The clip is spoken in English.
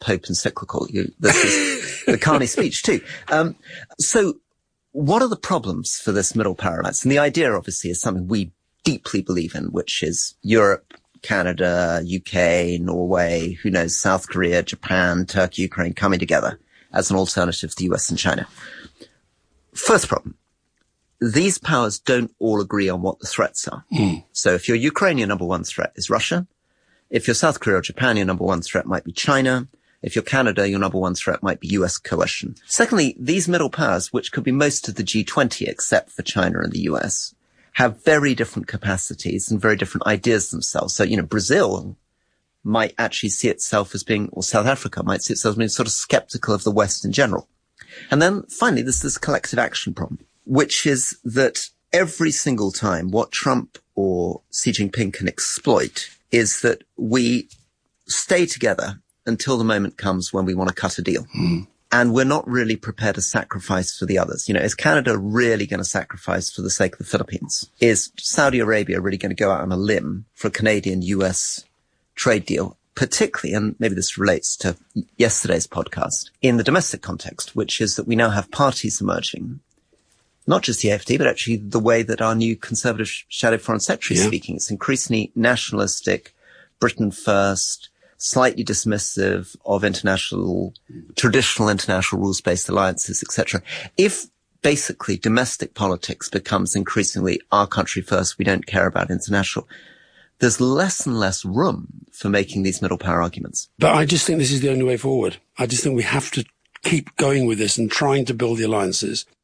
Pope encyclical. This is the Carney speech too. So what are the problems for this middle power alliance? And the idea obviously is something we deeply believe in, which is Europe, Canada, UK, Norway, who knows, South Korea, Japan, Turkey, Ukraine coming together as an alternative to the US and China. First problem. These powers don't all agree on what the threats are. So if you're Ukraine, your number one threat is Russia. If you're South Korea or Japan, your number one threat might be China. If you're Canada, your number one threat might be US coercion. Secondly, these middle powers, which could be most of the G20 except for China and the US, have very different capacities and very different ideas themselves. So, Brazil might actually see itself as being, or South Africa might see itself as being sort of skeptical of the West in general. And then finally, there's this collective action problem, which is that every single time what Trump or Xi Jinping can exploit is that we stay together until the moment comes when we want to cut a deal. And we're not really prepared to sacrifice for the others. Is Canada really going to sacrifice for the sake of the Philippines? Is Saudi Arabia really going to go out on a limb for a Canadian-US trade deal? Particularly, and maybe this relates to yesterday's podcast, in the domestic context, which is that we now have parties emerging, not just the AfD, but actually the way that our new Conservative shadow foreign secretary is speaking. It's increasingly nationalistic, Britain first, slightly dismissive of traditional international rules-based alliances, etc. If basically domestic politics becomes increasingly our country first, we don't care about international, there's less and less room for making these middle power arguments. But I just think this is the only way forward. I just think we have to keep going with this and trying to build the alliances.